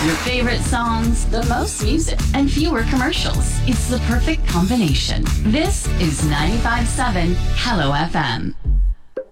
Your favorite songs, the most music, and fewer commercials. It's the perfect combination. This is 95.7 Hello FM.